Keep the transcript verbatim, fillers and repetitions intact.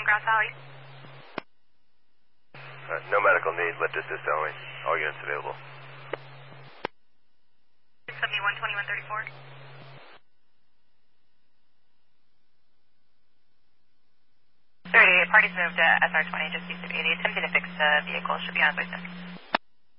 Browns Valley. Uh, no medical need, lift assist only. All units available. seventy-one twenty-one thirty-four. thirty-eight, parties moved to S R twenty, just east of eighty. Attempting to fix the vehicle, should be on its way soon.